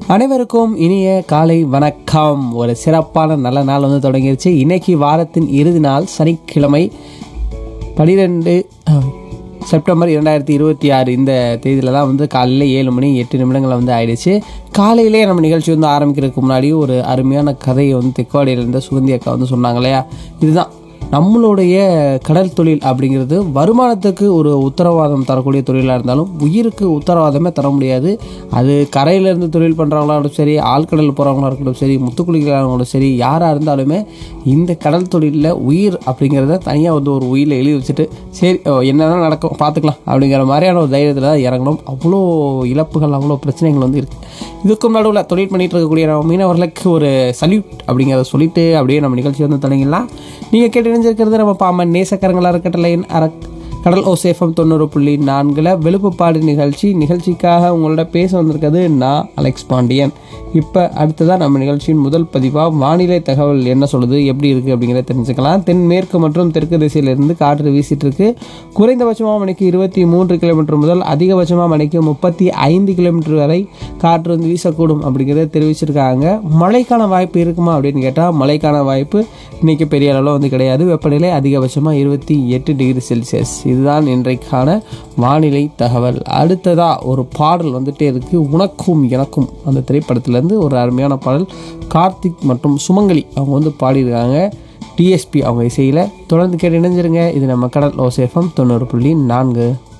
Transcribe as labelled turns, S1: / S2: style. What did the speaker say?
S1: அனைவருக்கும் இனிய காலை வணக்கம். ஒரு சிறப்பான நல்ல நாள் தொடங்கிருச்சு. இன்னைக்கு வாரத்தின் இறுதி நாள், சனிக்கிழமை, 12 செப்டம்பர் 2026. இந்த தேதியில் தான் காலையில் 7 மணி 8 நிமிடங்கள் ஆயிடுச்சு. காலையிலே நம்ம நிகழ்ச்சி ஆரம்பிக்கிறதுக்கு முன்னாடி ஒரு அருமையான கதையை தெக்கவாடியிலேருந்து சுகந்தி அக்கா சொன்னாங்க இல்லையா. இதுதான் நம்மளுடைய கடல் தொழில் அப்படிங்கிறது வருமானத்துக்கு ஒரு உத்தரவாதம் தரக்கூடிய தொழிலாக இருந்தாலும் உயிருக்கு உத்தரவாதமே தர முடியாது. அது கரையிலேருந்து தொழில் பண்ணுறவங்களாலும் சரி, ஆழ்கடல் போகிறவங்களா இருக்கட்டும் சரி, முத்துக்குளிக்கிறவங்களும் சரி, யாராக இருந்தாலுமே இந்த கடல் தொழிலில் உயிர் அப்படிங்கிறத தனியாக ஒரு உயிரில் எழுதி வச்சுட்டு சரி என்னென்ன நடக்கும் பார்த்துக்கலாம் அப்படிங்கிற மாதிரியான ஒரு தைரியத்தில் தான் இறங்கணும். அவ்வளோ இழப்புகள், அவ்வளோ பிரச்சனைகள் இருக்குது. இதுக்கும் நடுவில் தொழில் பண்ணிகிட்டு இருக்கக்கூடிய நம்ம மீனவர்களுக்கு ஒரு சல்யூட் அப்படிங்கிறத சொல்லிவிட்டு அப்படியே நம்ம நிகழ்ச்சி தொடங்கிடலாம். நீங்கள் கேட்டு நினைஞ்சிருக்கிறது நம்ம பாம்பன் நேசக்கரங்கள் அறக்கட்டளையின் கடல் ஓசேஃபம் 90.4 வெளுப்புப்பாடு நிகழ்ச்சிக்காக உங்களோட பேச வந்திருக்கிறது நான் அலெக்ஸ் பாண்டியன். இப்போ அடுத்ததான் நம்ம நிகழ்ச்சியின் முதல் பதிவாக வானிலை தகவல் என்ன சொல்லுது, எப்படி இருக்குது அப்படிங்கிறத தெரிஞ்சுக்கலாம். தென்மேற்கு மற்றும் தெற்கு திசையிலிருந்து காற்று வீசிட்டு இருக்கு. குறைந்தபட்சமாக மணிக்கு 23 கிலோமீட்டர் முதல் அதிகபட்சமாக மணிக்கு 35 கிலோமீட்டர் வரை காற்று வீசக்கூடும் அப்படிங்கிறத தெரிவிச்சிருக்காங்க. மழைக்கான வாய்ப்பு இருக்குமா அப்படின்னு கேட்டால் மழைக்கான வாய்ப்பு இன்றைக்கி பெரிய அளவில் கிடையாது. வெப்பநிலை அதிகபட்சமாக 28 டிகிரி செல்சியஸ். இதுதான் இன்றைக்கான வானிலை தகவல். அடுத்ததாக ஒரு பாடல் வந்துட்டே இருக்குது. உனக்கும் எனக்கும் அந்த திரைப்படத்திலேருந்து ஒரு அருமையான பாடல். கார்த்திக் மற்றும் சுமங்கலி அவங்க பாடியிருக்காங்க. டிஎஸ்பி அவங்க இசையில். தொடர்ந்து கேட்டு இணைஞ்சிருங்க. இது நம்ம கடல் ஓசேஃபம் 90.4.